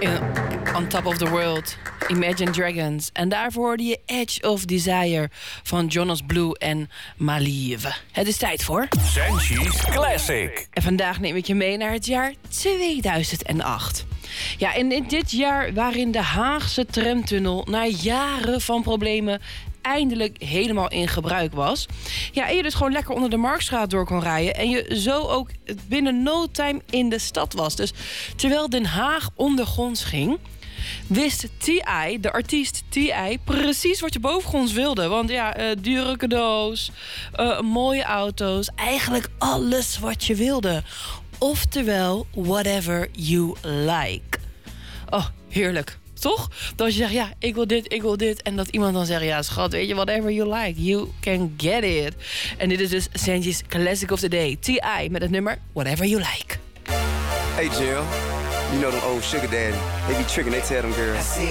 On Top of the World, Imagine Dragons. En daarvoor hoorde je Edge of Desire van Jonas Blue en Malieve. Het is tijd voor... Senchi's Classic. En vandaag neem ik je mee naar het jaar 2008. Ja, en in dit jaar waarin de Haagse tramtunnel na jaren van problemen eindelijk helemaal in gebruik was. Ja, en je dus gewoon lekker onder de Marktstraat door kon rijden. En je zo ook binnen no time in de stad was. Dus terwijl Den Haag ondergronds ging, wist T.I., de artiest T.I., precies wat je bovengronds wilde. Want ja, dure cadeaus, mooie auto's, eigenlijk alles wat je wilde. Oftewel, whatever you like. Oh, heerlijk. Toch? Dat je zegt, ja, ik wil dit. En dat iemand dan zegt, ja, schat, weet je, whatever you like. You can get it. En dit is dus Senchi's Classic of the Day. T.I. met het nummer Whatever You Like. Hey, Jill. You know them old sugar daddy. They be tricking, they tell them girls,